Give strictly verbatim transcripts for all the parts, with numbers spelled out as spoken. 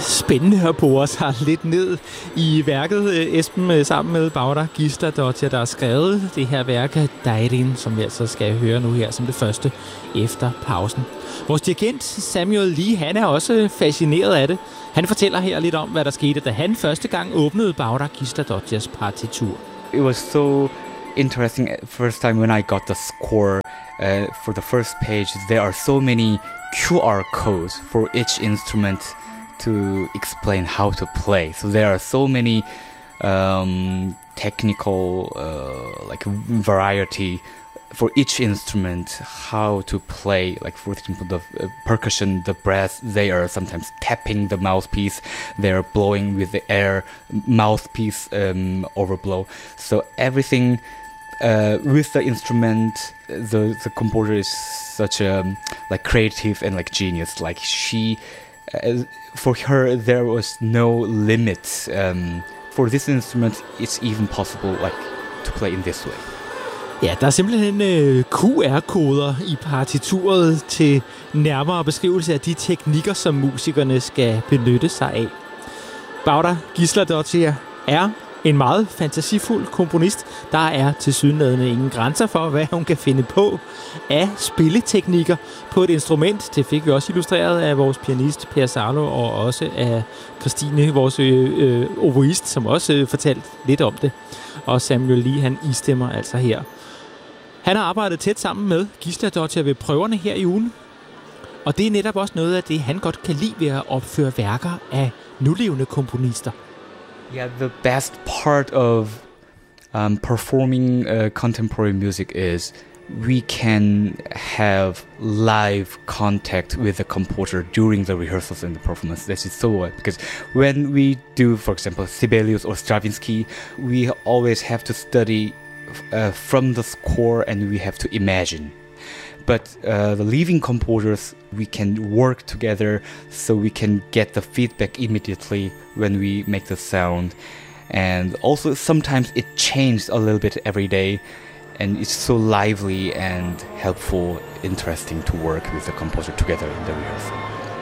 spændende at bore sig lidt ned i værket, Esben, sammen med Bára Gísladóttir, der har skrevet det her værk, Deirin, som vi altså skal høre nu her som det første efter pausen. Vores dirigent Samuel Lee, han er også fascineret af det. Han fortæller her lidt om, hvad der skete, da han første gang åbnede Bára Gísladóttirs partitur. It was so interesting first time when I got the score. Uh, for the first page, there are so many Q R codes for each instrument to explain how to play. So there are so many um, technical uh, like variety for each instrument, how to play. Like for example, the uh, percussion, the brass, they are sometimes tapping the mouthpiece, they are blowing with the air, mouthpiece um, overblow. So everything uh, with the instrument, the the composer is such a like creative and like genius. Like she, uh, for her, there was no limit. Um, for this instrument, it's even possible like to play in this way. Ja, der er simpelthen øh, Q R-koder i partituret til nærmere beskrivelse af de teknikker, som musikerne skal benytte sig af. Bára Gísladóttir er en meget fantasifuld komponist. Der er tilsyneladende ingen grænser for, hvad hun kan finde på af spilleteknikker på et instrument. Det fik vi også illustreret af vores pianist Per Salo og også af Christine, vores øh, øh, oboist, som også øh, fortalte lidt om det. Og Samuel Lee, han istemmer altså her. Han har arbejdet tæt sammen med Gísladóttir ved prøverne her i ugen. Og det er netop også noget af det, han godt kan lide ved at opføre værker af nulevende komponister. Yeah, the best part of um, performing uh, contemporary music is we can have live contact with the composer during the rehearsals and the performance. This is so what, because when we do, for example, Sibelius or Stravinsky, we always have to study uh, from the score and we have to imagine. But uh, the living composers, we can work together so we can get the feedback immediately when we make the sound. And also sometimes it changes a little bit every day. And it's so lively and helpful, interesting to work with the composer together in the rehearsal.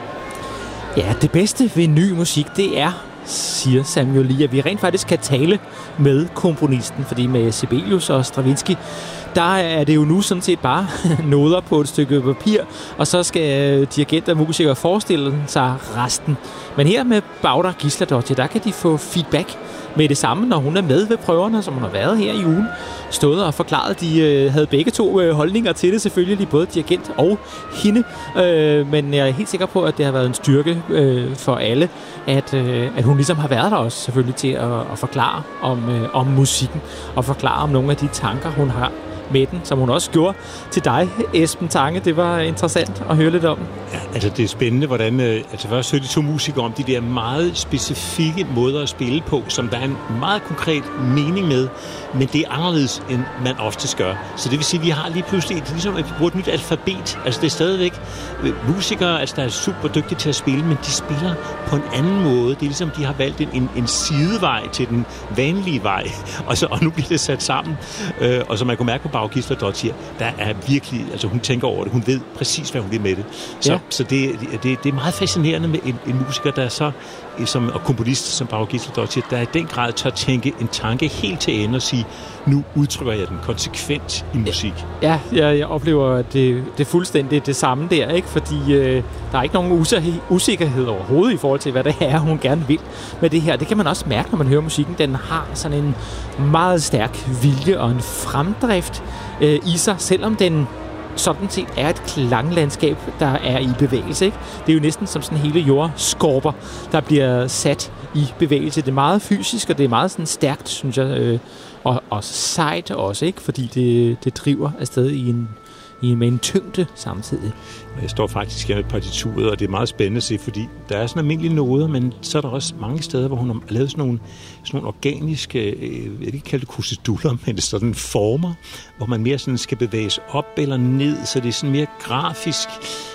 Ja, det bedste ved ny musik, det er, siger Samuel Lee, at vi rent faktisk kan tale med komponisten, fordi med Sibelius og Stravinsky, der er det jo nu sådan set bare noder på et stykke papir, og så skal dirigenter og musikere forestille sig resten. Men her med Bára Gísladóttir, der kan de få feedback med det samme, når hun er med ved prøverne, som hun har været her i ugen. Stået og forklaret, de øh, havde begge to øh, holdninger til det, selvfølgelig, både dirigent og hende. Øh, men jeg er helt sikker på, at det har været en styrke øh, for alle, at, øh, at hun ligesom har været der også, selvfølgelig, til at, at forklare om, øh, om musikken, og forklare om nogle af de tanker, hun har med den, som hun også gjorde til dig, Esben Tange. Det var interessant at høre lidt om. Ja, altså det er spændende, hvordan... Altså først hørte de to musikere om de der meget specifikke måder at spille på, som der er en meget konkret mening med, men det er anderledes, end man oftest gør. Så det vil sige, at vi har lige pludselig, det er ligesom, at vi bruger et nyt alfabet. Altså det er stadigvæk musikere, altså der er super dygtige til at spille, men de spiller på en anden måde. Det er ligesom, de har valgt en, en, en sidevej til den vanlige vej, og, så, og nu bliver det sat sammen. Øh, og som man kunne mærke på Bára Gísladóttir, der er virkelig, altså hun tænker over det, hun ved præcis, hvad hun vil med det. Så, ja. så det, det, det er meget fascinerende med en, en musiker, der er så, som, og komponist som Bára Gísladóttir, der i den grad tør tænke en tanke helt til ende og sige, nu udtrykker jeg den konsekvent i musik. Ja, jeg, jeg oplever, at det, det er fuldstændig det samme der, ikke? Fordi øh, der er ikke nogen usikkerhed overhovedet i forhold til, hvad det er, hun gerne vil med det her. Det kan man også mærke, når man hører musikken. Den har sådan en meget stærk vilje og en fremdrift øh, i sig, selvom den sådan set er et klanglandskab, der er i bevægelse, ikke? Det er jo næsten som sådan hele jordskorper, der bliver sat i bevægelse. Det er meget fysisk, og det er meget sådan stærkt, synes jeg, øh, og, og sejt også, ikke? Fordi det, det driver afsted i en, i, med en tyngde samtidig. Jeg står faktisk her med partituret, og det er meget spændende at se, fordi der er sådan almindelige noder, men så er der også mange steder, hvor hun har lavet sådan nogle, sådan nogle organiske, jeg vil ikke kalde det kruseduller, men det er sådan former, hvor man mere sådan skal bevæges op eller ned, så det er sådan mere grafisk.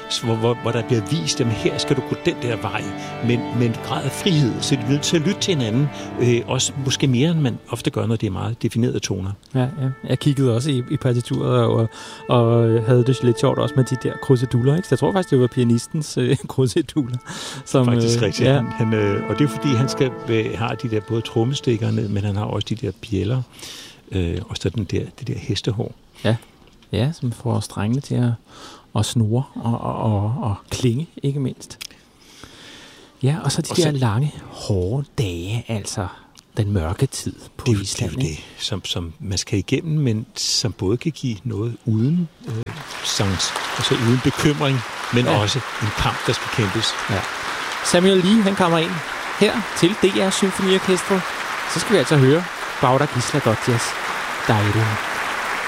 hvor, hvor, hvor der bliver vist, at her skal du gå den der vej, men, men en grad af frihed, så de er nødt til at lytte til hinanden, øh, også måske mere, end man ofte gør, når det er meget definerede toner. Ja, ja. Jeg kiggede også i, i partituret og, og havde det lidt sjovt også med de der kruseduller, ikke? Så jeg tror faktisk, det var pianistens øh, kruseduller. Som, faktisk øh, rigtigt. Ja. Han, han, øh, og det er fordi, han skal øh, har de der både trommestikkerne, men han har også de der bjælder, øh, og så den der, det der hestehår. Ja. Ja, som får strengene til at, at snurre og, og, og, og klinge, ikke mindst. Ja, og så de og der så, lange, hårde dage, altså den mørke tid på det, Island. Det er jo det, som, som man skal igennem, men som både kan give noget uden øh, sangs, altså uden bekymring, men ja. også en kamp, der skal kæmpes. Ja. Samuel Lee, han kommer ind her til D R Symfoniorkestret. Så skal vi altså høre Bauda Gísladóttirs Dejren.